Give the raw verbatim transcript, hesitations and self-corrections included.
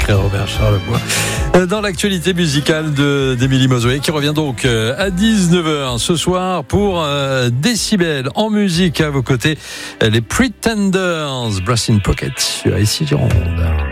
après Robert Charlebois. Dans l'actualité musicale de, d'Émilie Mozoé, qui revient donc à dix-neuf heures ce soir pour euh, Décibel en musique à vos côtés. Les Pretenders, Brass in Pocket sur ici Gironde.